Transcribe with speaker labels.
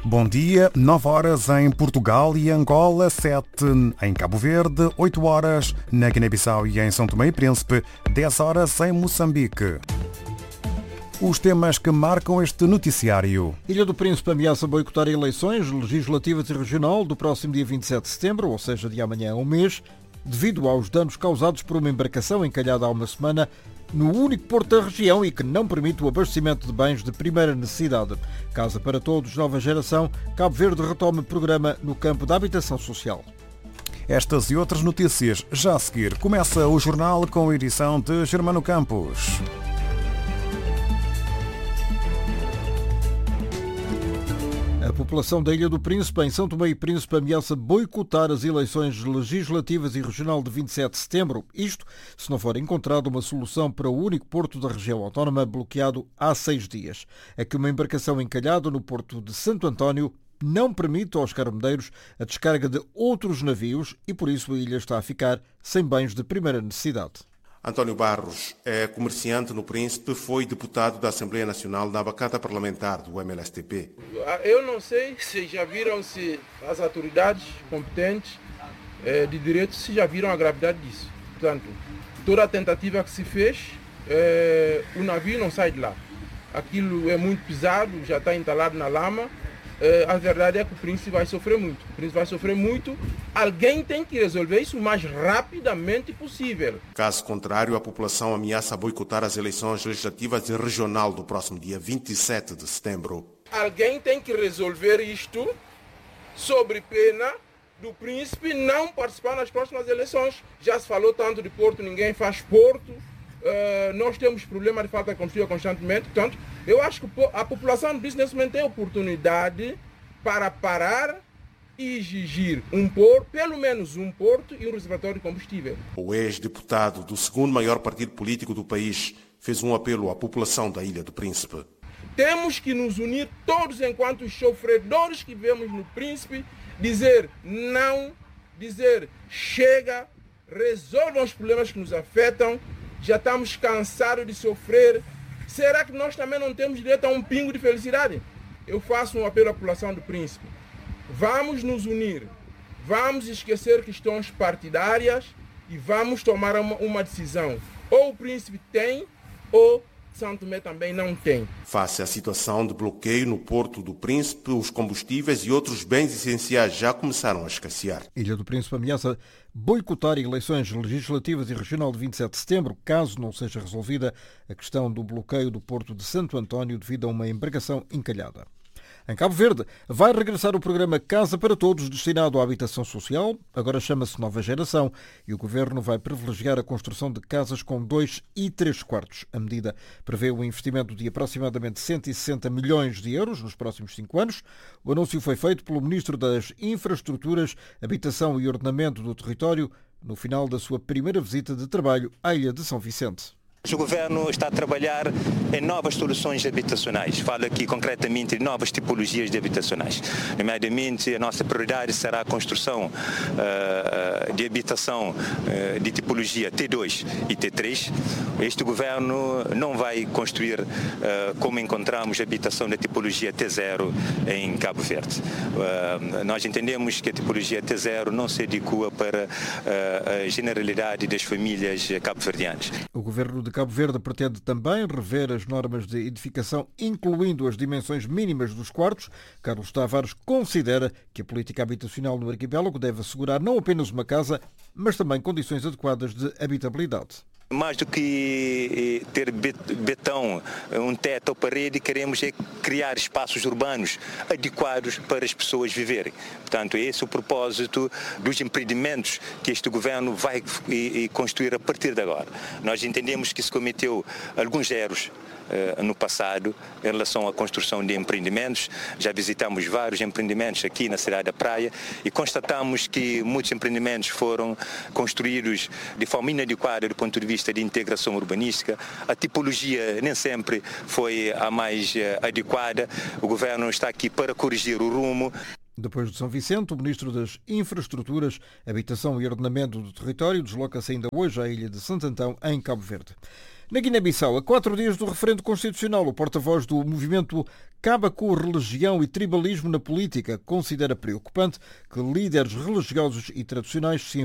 Speaker 1: Bom dia, 9 horas em Portugal e Angola, 7 em Cabo Verde, 8 horas na Guiné-Bissau e em São Tomé e Príncipe, 10 horas em Moçambique. Os temas que marcam este noticiário.
Speaker 2: Ilha do Príncipe ameaça boicotar eleições legislativas e regional do próximo dia 27 de setembro, ou seja, de amanhã a um mês, devido aos danos causados por uma embarcação encalhada há uma semana no único porto da região e que não permite o abastecimento de bens de primeira necessidade. Casa para Todos, nova geração, Cabo Verde retoma programa no campo da habitação social.
Speaker 1: Estas e outras notícias já a seguir. Começa o jornal com a edição de Germano Campos.
Speaker 2: A população da Ilha do Príncipe, em São Tomé e Príncipe, ameaça boicotar as eleições legislativas e regional de 27 de setembro. Isto se não for encontrada uma solução para o único porto da região autónoma bloqueado há 6 dias. É que uma embarcação encalhada no porto de Santo António não permite aos carmedeiros a descarga de outros navios e por isso a ilha está a ficar sem bens de primeira necessidade.
Speaker 3: António Barros é comerciante no Príncipe, foi deputado da Assembleia Nacional na bancada parlamentar do MLSTP.
Speaker 4: Eu não sei se já viram se as autoridades competentes de direito se já viram a gravidade disso. Portanto, toda a tentativa que se fez, o navio não sai de lá. Aquilo é muito pesado, já está entalado na lama. A verdade é que o Príncipe vai sofrer muito. O Príncipe vai sofrer muito. Alguém tem que resolver isso o mais rapidamente possível.
Speaker 3: Caso contrário, a população ameaça boicotar as eleições legislativas e regional do próximo dia 27 de setembro.
Speaker 4: Alguém tem que resolver isto sob pena do Príncipe não participar nas próximas eleições. Já se falou tanto de Porto, ninguém faz Porto. Nós temos problema de falta de combustível constantemente. Portanto, eu acho que a população do Príncipe nesse momento tem oportunidade para parar e exigir pelo menos um porto e um reservatório de combustível.
Speaker 3: O ex-deputado do segundo maior partido político do país fez um apelo à população da Ilha do Príncipe.
Speaker 4: Temos que nos unir todos enquanto os sofredores que vivemos no Príncipe, dizer não, dizer chega, resolvam os problemas que nos afetam. Já estamos cansados de sofrer. Será que nós também não temos direito a um pingo de felicidade? Eu faço um apelo à população do Príncipe. Vamos nos unir. Vamos esquecer questões partidárias e vamos tomar uma decisão. Ou o Príncipe tem, ou São Tomé também não tem.
Speaker 3: Face à situação de bloqueio no Porto do Príncipe, os combustíveis e outros bens essenciais já começaram a escassear.
Speaker 2: Ilha do Príncipe ameaça boicotar eleições legislativas e regional de 27 de setembro, caso não seja resolvida a questão do bloqueio do Porto de Santo António devido a uma embarcação encalhada. Em Cabo Verde, vai regressar o programa Casa para Todos, destinado à habitação social. Agora chama-se Nova Geração e o Governo vai privilegiar a construção de casas com 2 e 3 quartos. A medida prevê um investimento de aproximadamente 160 milhões de euros nos próximos 5 anos. O anúncio foi feito pelo Ministro das Infraestruturas, Habitação e Ordenamento do Território no final da sua primeira visita de trabalho à Ilha de São Vicente.
Speaker 5: O Governo está a trabalhar em novas soluções habitacionais. Falo aqui concretamente de novas tipologias de habitacionais. Nomeadamente, a nossa prioridade será a construção de habitação de tipologia T2 e T3. Este Governo não vai construir como encontramos habitação da tipologia T0 em Cabo Verde. Nós entendemos que a tipologia T0 não se adequa para a generalidade das famílias cabo-verdianas.
Speaker 2: O Governo de Cabo Verde pretende também rever as normas de edificação, incluindo as dimensões mínimas dos quartos. Carlos Tavares considera que a política habitacional no arquipélago deve assegurar não apenas uma casa, mas também condições adequadas de habitabilidade.
Speaker 5: Mais do que ter betão, um teto ou parede, queremos é criar espaços urbanos adequados para as pessoas viverem. Portanto, esse é o propósito dos empreendimentos que este Governo vai construir a partir de agora. Nós entendemos que se cometeu alguns erros no passado em relação à construção de empreendimentos. Já visitamos vários empreendimentos aqui na cidade da Praia e constatamos que muitos empreendimentos foram construídos de forma inadequada do ponto de vista de integração urbanística. A tipologia nem sempre foi a mais adequada. O Governo está aqui para corrigir o rumo.
Speaker 2: Depois de São Vicente, o Ministro das Infraestruturas, Habitação e Ordenamento do Território desloca-se ainda hoje à ilha de Santo Antão, em Cabo Verde. Na Guiné-Bissau, a 4 dias do referendo constitucional, o porta-voz do movimento Acaba com Religião e Tribalismo na Política considera preocupante que líderes religiosos e tradicionais se